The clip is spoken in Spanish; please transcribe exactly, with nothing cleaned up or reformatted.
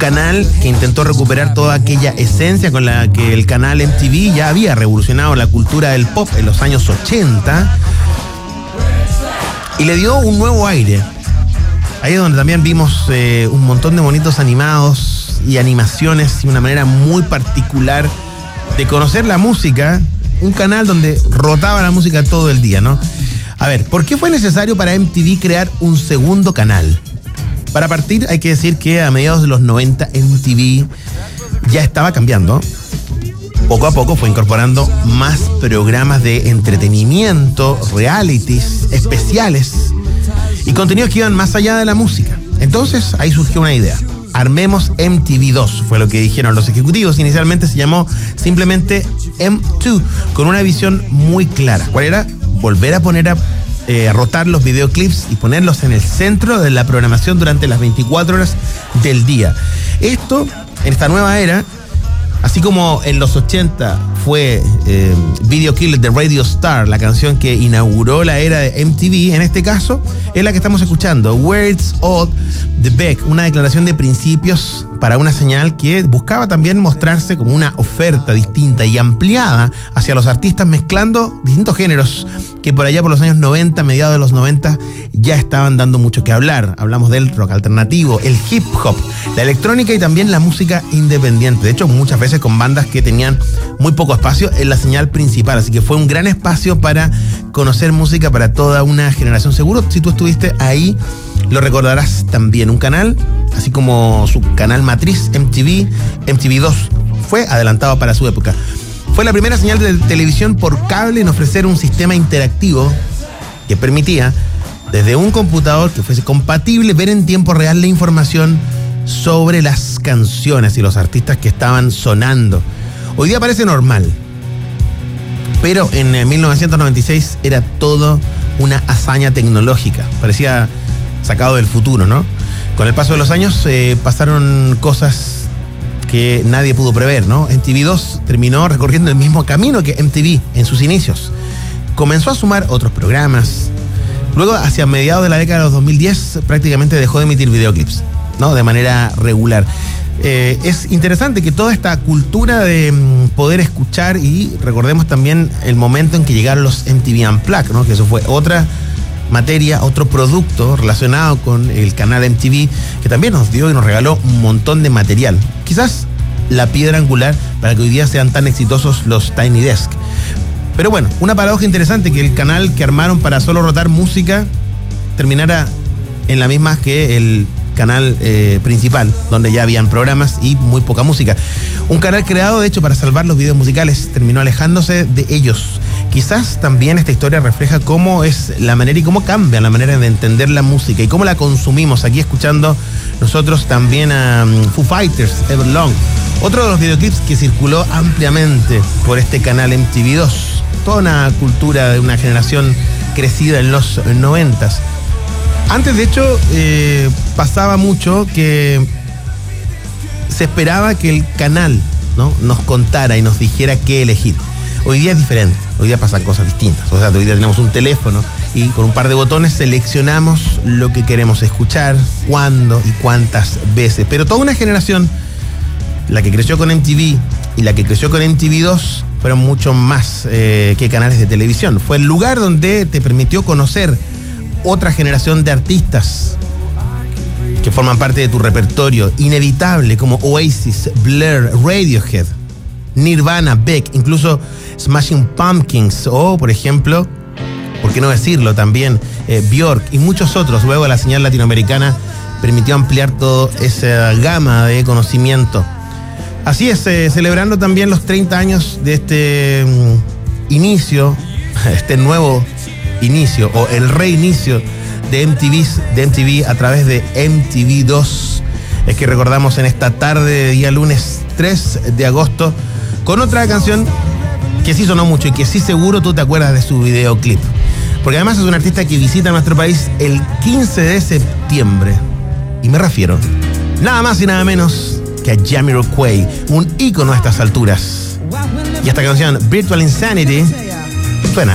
canal que intentó recuperar toda aquella esencia con la que el canal M T V ya había revolucionado la cultura del pop en los años ochenta y le dio un nuevo aire. Ahí es donde también vimos eh, un montón de monitos animados y animaciones y una manera muy particular de conocer la música. Un canal donde rotaba la música todo el día, ¿no? A ver, ¿por qué fue necesario para M T V crear un segundo canal? Para partir, hay que decir que a mediados de los noventa M T V ya estaba cambiando. Poco a poco fue incorporando más programas de entretenimiento, realities, especiales y contenidos que iban más allá de la música. Entonces, ahí surgió una idea. Armemos M T V dos, fue lo que dijeron los ejecutivos. Inicialmente se llamó simplemente M dos, con una visión muy clara. ¿Cuál era? Volver a poner a, eh, a rotar los videoclips y ponerlos en el centro de la programación durante las veinticuatro horas del día. Esto, en esta nueva era, así como en los ochenta fue eh, Video Killer de Radio Star, la canción que inauguró la era de M T V, en este caso es la que estamos escuchando, Words of the Beck, una declaración de principios para una señal que buscaba también mostrarse como una oferta distinta y ampliada hacia los artistas, mezclando distintos géneros que por allá por los años noventa, mediados de los noventa, ya estaban dando mucho que hablar. Hablamos del rock alternativo, el hip hop, la electrónica y también la música independiente. De hecho, muchas veces con bandas que tenían muy poco espacio en la señal principal. Así que fue un gran espacio para conocer música para toda una generación. Seguro, si tú estuviste ahí, lo recordarás también. Un canal, así como su canal matriz, M T V, M T V dos, fue adelantado para su época. Fue la primera señal de televisión por cable en ofrecer un sistema interactivo que permitía, desde un computador que fuese compatible, ver en tiempo real la información sobre las canciones y los artistas que estaban sonando. Hoy día parece normal, pero en mil novecientos noventa y seis era todo una hazaña tecnológica. Parecía sacado del futuro, ¿no? Con el paso de los años eh, pasaron cosas que nadie pudo prever, ¿no? M T V dos terminó recorriendo el mismo camino que M T V en sus inicios. Comenzó a sumar otros programas. Luego, hacia mediados de la década de los dos mil diez, prácticamente dejó de emitir videoclips, ¿no? De manera regular. Eh, es interesante que toda esta cultura de mm, poder escuchar, y recordemos también el momento en que llegaron los M T V Unplugged, ¿no? Que eso fue otra materia, otro producto relacionado con el canal M T V, que también nos dio y nos regaló un montón de material. Quizás la piedra angular para que hoy día sean tan exitosos los Tiny Desk. Pero bueno, una paradoja interesante, que el canal que armaron para solo rotar música terminara en la misma que el canal eh, principal, donde ya habían programas y muy poca música. Un canal creado, de hecho, para salvar los videos musicales, terminó alejándose de ellos. Quizás también esta historia refleja cómo es la manera y cómo cambia la manera de entender la música y cómo la consumimos. Aquí escuchando nosotros también a um, Foo Fighters, Everlong. Otro de los videoclips que circuló ampliamente por este canal M T V dos. Toda una cultura de una generación crecida en los noventas. Antes, de hecho, eh, pasaba mucho que se esperaba que el canal, ¿no?, nos contara y nos dijera qué elegir. Hoy día es diferente, hoy día pasan cosas distintas. O sea, hoy día tenemos un teléfono y con un par de botones seleccionamos lo que queremos escuchar, cuándo y cuántas veces. Pero toda una generación, la que creció con M T V y la que creció con M T V dos, fueron mucho más eh, que canales de televisión. Fue el lugar donde te permitió conocer otra generación de artistas que forman parte de tu repertorio inevitable, como Oasis, Blur, Radiohead, Nirvana, Beck, incluso Smashing Pumpkins o, por ejemplo, por qué no decirlo también, eh, Björk y muchos otros. Luego la señal latinoamericana permitió ampliar toda esa gama de conocimiento. Así es, eh, celebrando también los treinta años de este um, inicio, este nuevo inicio o el reinicio de M T V, de M T V a través de M T V dos. Es que recordamos en esta tarde de día lunes tres de agosto con otra canción que sí sonó mucho y que sí seguro tú te acuerdas de su videoclip. Porque además es un artista que visita nuestro país el quince de septiembre. Y me refiero nada más y nada menos que a Jamiroquai, un ícono a estas alturas. Y esta canción, Virtual Insanity,